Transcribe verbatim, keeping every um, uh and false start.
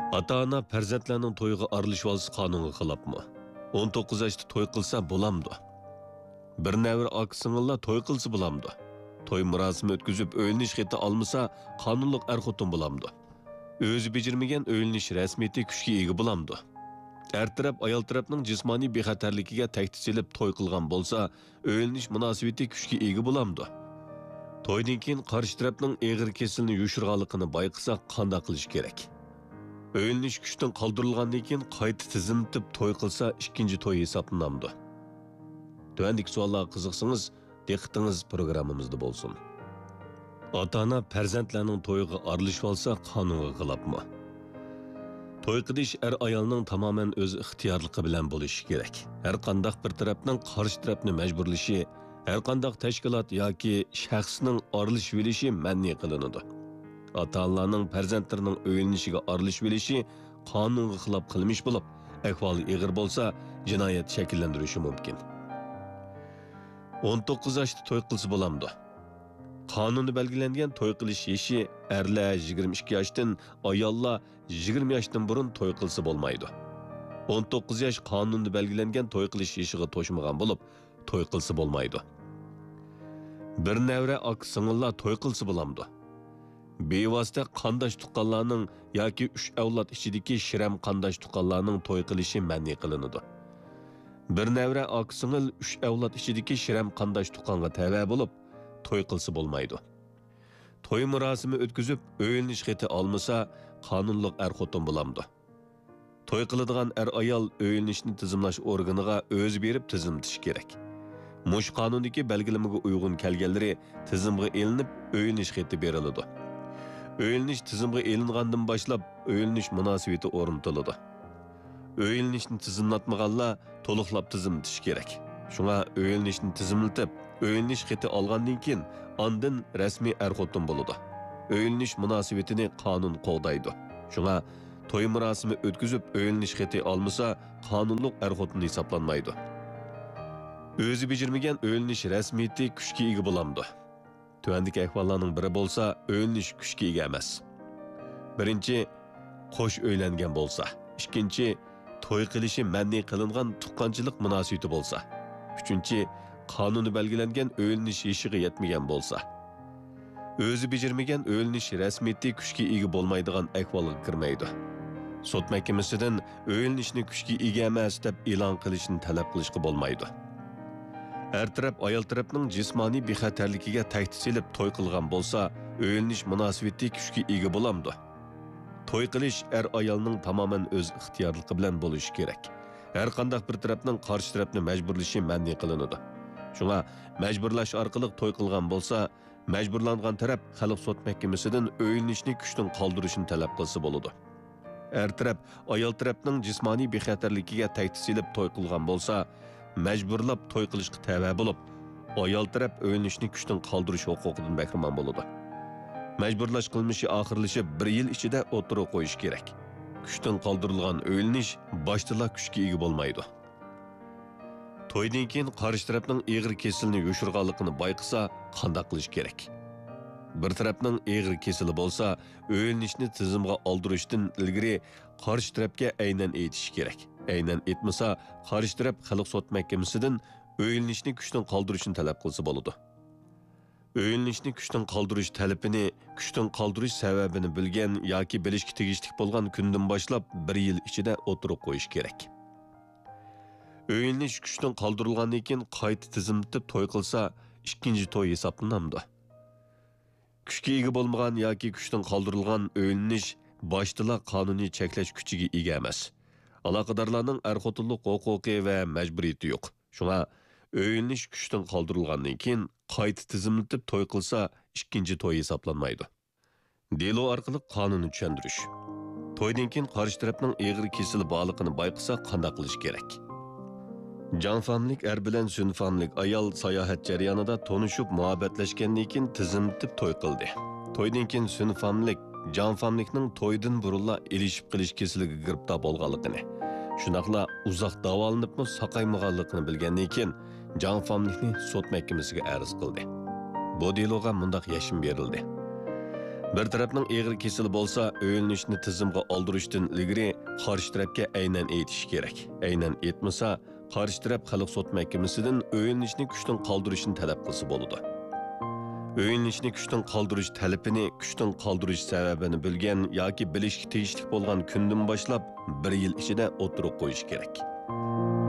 Ata-ana farzandlarning to'yiga aralashib olsa qonunga xilofmi? o'n to'qqiz yoshda to'y qilsa bo'lamdi. Bir navir aka-singillar to'y qilsa bo'lamdi. To'y murosimi o'tkazib o'ylanish xati olmasa qonunliq er-xotin bo'lamdi. O'zi bejirmagan o'ylanish rasmiyati kuchga ega bo'lamdi. Er taraf ayol tarafning jismoniy bexatarligiga tahdid selib to'y qilgan bo'lsa, o'ylanish munosabati kuchga ega bo'lamdi. To'ydan keyin qarshi tarafning eg'ir kesilni yushirganligini bayqasa qanday qilish kerak? O'ylanish kuchdan qoldirilgandan keyin qayta tizimtib to'y qilsa ikkinchi to'y hisoblanamdi. Tövəndiki savollarga qiziqsangiz, diqqatingiz programmamizda bo'lsin. Ota-ona farzandlarning to'yiga aralashib olsa qonunga xilofmi? To'y qilish er ayolning tamoman o'z ixtiyorligi bilan bo'lishi kerak. Har qanday bir tarafning qarshi tarafni majburlashi, har qanday tashkilot yoki shaxsning aralashib olishi man'iy qilinadi. Ota-onalarning farzandlarining o'yinishiga aralashib olishi qonunga xilof qilmish bo'lib, ahvoli og'ir bo'lsa, jinoyat shakllantirishi mumkin. o'n to'qqiz yoshda to'y qilsa bo'lamdi. Qonunda belgilangan to'y qilish yoshi erlar yigirma ikki yoshdan, ayollar yigirma yoshdan burun to'y qilsa bo'lmaydi. o'n to'qqiz yosh qonunda belgilangan to'y qilish yoshiga to'shmagan bo'lib, to'y qilsa bo'lmaydi. Bir navra aka-singillar to'y qilsa bo'lamdi. Bevosita qandosh tuqqanlarning yoki uch avlod ichidagi shiram qandosh tuqqanlarning to'y qilishi man'iy qilinadi. Bir navra aka-singil uch avlod ichidagi shiram qandosh tuqqanga tava bo'lib, to'y qilsa bo'lmaydi. To'y murosimi o'tkazib, o'ylanish xati olmasa, qonunliq er-xotin bo'lamdi. To'y qiladigan er-ayol o'ylanishni tizimlash organiga o'zi berib tizimlatish kerak. Mush qonundagi belgilamaga uyg'un kelganlari tizimga elinib, o'ylanish xati beriladi. O'ylanish tizimga elingandan boshlab, o'ylanish munosabati o'rnatiladi. O'ylanishni tizimlatmaganlar to'liqlab tizimlatish kerak. Shunga o'ylanishni tizimlatib, o'ylanish xati olgandan keyin ondan rasmiy er-xotin bo'ladi. O'ylanish munosabatini qonun qo'g'daydi. Shunga to'y murosimi o'tkazib, o'ylanish xati olmasa, qonunliq er-xotin hisoblanmaydi. O'zi bejirmagan o'ylanish rasmiyati kuchga ega bo'lamdi. Tövəndiki ahvollarning biri bo'lsa, o'ylanish kuchga ega emas. Birinchi, qo'sh o'ylangan bo'lsa. Ikkinchi, to'y qilishi man'iy qilingan tuqqanchilik munosabati bo'lsa. Uchinchi, qonunda belgilangan o'ylanish yoshiga yetmagan bo'lsa. O'zi bejirmagan o'ylanish rasmiyati kuchga ega bo'lmaydigan ahvolga kirmaydi. Sud mahkamasidan o'ylanishni kuchga ega emas deb e'lon qilishni talab qilishga bo'lmaydi. Er taraf ayol tarafning jismoniy bexatarligiga tahdid selib to'y qilgan bo'lsa, o'ylanish munosabati kuchga ega bo'lamdi. To'y qilish er ayolning tamoman o'z ixtiyorligi bilan bo'lishi kerak. Har qanday bir tarafning qarshi tarafni majburlashi man'iy qilinadi. Shunga majburlash orqali to'y qilgan bo'lsa, majburlangan taraf xalq sud mahkamasidan o'ylanishni kuchdan qoldirishni talab qilsa bo'ladi. Er taraf ayol tarafning jismoniy bexatarligiga tahdid selib to'y qilgan bo'lsa, majburlab to'y qilishga tava bo'lib, ayol taraf o'ylanishni kuchdan qoldirish huquqidan bahramand bo'ladi. Majburlash qilmishi oxirlashib bir yil ichida o'tirib qo'yish kerak. Kuchdan qoldirilgan o'ylanish boshida kuchga ega bo'lmaydi. To'ydan keyin qarshi tarafning eg'ir kesilni yushirganligini bayqasa, qanday qilish kerak? Bir tarafning eg'ir kesili bo'lsa, o'ylanishni tizimga oldirishdan ilgari qarshi tarafga aynan aytish kerak. Aynan etmasa, qarshi taraf xalq sud mahkamasidan o'ylanishni kuchdan qoldirishni talab qilsa bo'ladi. O'ylanishni kuchdan qoldirish talabini, kuchdan qoldirish sababini bilgan yoki bilishga tegishli bo'lgan kundan boshlab bir yil ichida o'tirib qo'yish kerak. O'ylanish kuchdan qoldirilgandan keyin qayta tizimlatib to'y qilsa, ikkinchi to'y hisoblanamdi. Kuchga ega bo'lmagan yoki kuchdan qoldirilgan o'ylanish boshida qonuniy cheklash kuchiga ega emas. Aloqadorlarning er-xotinlik huquqi va majburiyati yo'q. Shunga o'ylanish kuchdan qoldirilgandan keyin qayta tizimlatib to'y qilsa, ikkinchi to'y hisoblanmaydi. Delo orqali qonunni tushuntirish. To'ydan keyin qarshi tarafning eg'ir kesili borligini bayqasa qanday qilish kerak? Jonfamlik er bilan sunfamlik ayol sayohat jarayonida tonishib muhabbatlashgandan keyin tizimlatib to'y qildi. To'ydan keyin sunfamlik jonfamlikning to'ydan burunla ilishib qilish kesiliga giribdor bo'lganligini, shunaqla uzoq davolanibmi saqaymaganligini bilgandan keyin jonfamlikni sud mahkamasiga arz qildi. Bu deloga mundaq yashim berildi. Bir tarafning egri kesili bo'lsa, o'yinishni tizimga oldirishdan ilgari qarshi tarafga aynan aytish kerak. Aynan aytmasa, qarshi taraf xalq sud mahkamasidan o'yinishni kuchdan qoldirishni talab qilsa bo'ladi. O'yinishni kuchdan qoldirish talabini, kuchdan qoldirish sababini bilgan yoki bilishga tegishli bo'lgan kundan boshlab bir yil ichida o'tirib qo'yish kerak.